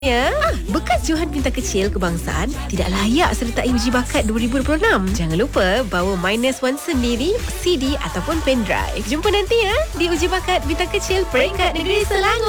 Ya, bekas Johan Bintang Kecil Kebangsaan tidak layak sertai uji bakat 2026. Jangan lupa bawa -1 sendiri, CD ataupun pendrive. Jumpa nanti ya di uji bakat Bintang Kecil peringkat negeri Selangor.